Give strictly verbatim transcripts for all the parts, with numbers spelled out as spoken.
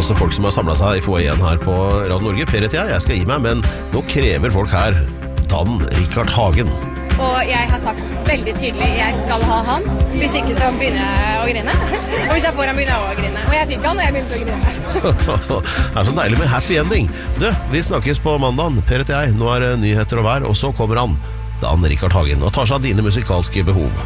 masse folk som har samlet seg i foajeen her på Radio Norge. Per heter jeg, jeg skal gi meg, men nå krever folk her Dan Rikard Hagen. Og jeg har sagt veldig tydelig jeg skal ha han. Hvis ikke så begynner jeg å grine. Og hvis jeg får han begynner jeg å grine. Og jeg fikk han og jeg begynte å grine. Det er så deilig med happy ending. Du, vi snakkes på mandagen. Per heter jeg, nå er det nyheter og vær, og så kommer han, Dan Rikard Hagen, og tar seg av dine musikalske behov.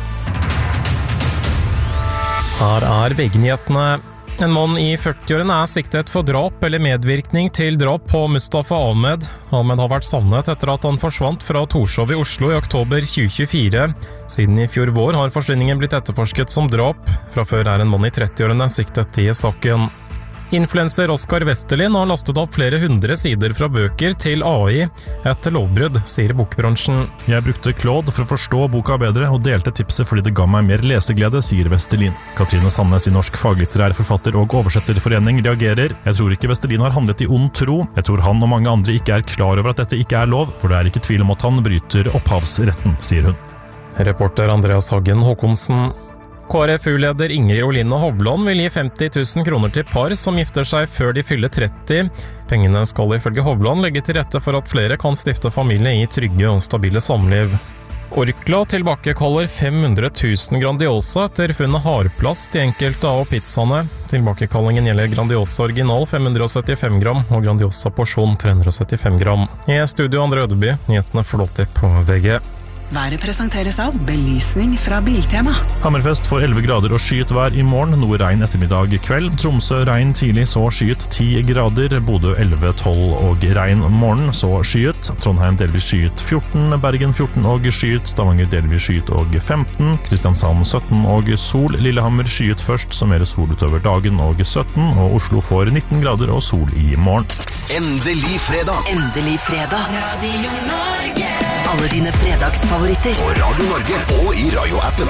Her er V G-nyhetene. En mann i førtiårene er siktet for drap eller medvirkning til drap på Mustafa Ahmed. Ahmed har vært savnet etter at han forsvant fra Torshov i Oslo i oktober tjue tjuefire. Siden i fjor vår har forsvinningen blitt etterforsket som drap. Fra før er en mann i trettiårene siktet i saken. Influencer Oskar Westerlin har lastet opp flere hundre sider fra bøker til A I etter lovbrudd, sier bokbransjen. Jeg brukte Claude for å forstå boka bedre og delte tipset fordi det ga meg mer leseglede, sier Westerlin. Katrine Sandnes i Norsk faglitterær forfatter- og oversetterforening reagerer. Jeg tror ikke Westerlin har handlet i ond tro. Jeg tror han og mange andre ikke er klar over at dette ikke er lov, for det er ikke tvil om at han bryter opphavsretten, sier hun. Reporter Andreas Hagen Håkonsen. K R F U-leder Ingrid Oline Hovland vil gi femti tusen kroner til par som gifter seg før de fyller tretti. Pengene skal ifølge Hovland legge til rette for at flere kan stifte familie i trygge og stabile samliv. Orkla tilbakekaller fem hundre tusen Grandiosa etter funnet hardplast i enkelte av pizzaene. Tilbakekallingen gjelder Grandiosa original fem hundre syttifem gram og Grandiosa porsjon tre hundre syttifem gram. I studio Andre Ødeby, nyhetene flåter på V G. Været presenteres av belysning fra Biltema. Hammerfest får elleve grader og skyet vær i morgen, noe regn ettermiddag kveld. Tromsø regn tidlig, så skyet ti grader. Bodø elleve, tolv og regn morgen, så skyet. Trondheim delvis skyet fjorten, Bergen fjorten og skyet. Stavanger delvis skyet og femten. Kristiansand sytten og sol. Lillehammer skyet først, så mer sol utover dagen og sytten. Og Oslo får nitten grader og sol i morgen. Endelig fredag. Endelig fredag. Radio Norge. Alle dine fredagsfavoritter. På Radio Norge og i radioappen.